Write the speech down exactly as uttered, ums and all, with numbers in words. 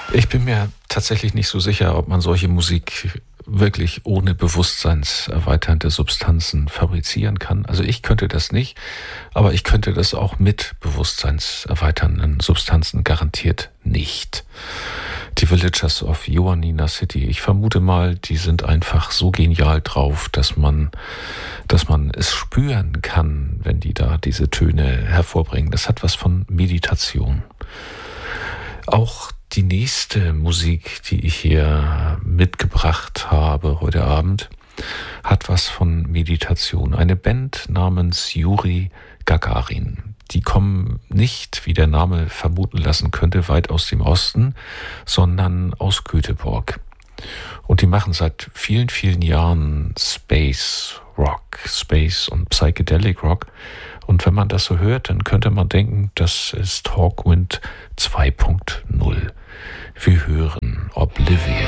Ich bin mir tatsächlich nicht so sicher, ob man solche Musik wirklich ohne bewusstseinserweiternde Substanzen fabrizieren kann. Also ich könnte das nicht, aber ich könnte das auch mit bewusstseinserweiternden Substanzen garantiert nicht. Die Villagers of Ioannina City, ich vermute mal, die sind einfach so genial drauf, dass man, dass man es spüren kann, wenn die da diese Töne hervorbringen. Das hat was von Meditation. Auch die nächste Musik, die ich hier mitgebracht habe heute Abend, hat was von Meditation. Eine Band namens Juri Gagarin. Die kommen nicht, wie der Name vermuten lassen könnte, weit aus dem Osten, sondern aus Göteborg. Und die machen seit vielen, vielen Jahren Space Rock, Space und Psychedelic Rock. Und wenn man das so hört, dann könnte man denken, das ist Hawkwind zwei Punkt null. Wir hören Oblivion.